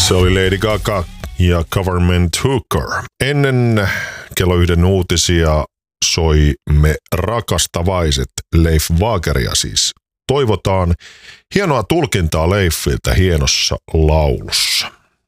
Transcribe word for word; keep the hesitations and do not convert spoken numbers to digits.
Se oli Lady Gaga ja Government Hooker. Ennen kello yhden uutisia soi Me rakastavaiset, Leif Wageria siis. Toivotaan hienoa tulkintaa Leifiltä hienossa laulussa.